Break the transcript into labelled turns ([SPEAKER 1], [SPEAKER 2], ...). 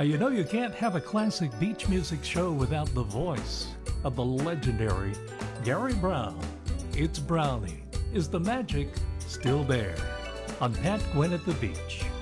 [SPEAKER 1] Now, you know you can't have a classic beach music show without the voice of the legendary Gary Brown. It's Brownie. Is the magic still there? On Pat Gwynn at the Beach.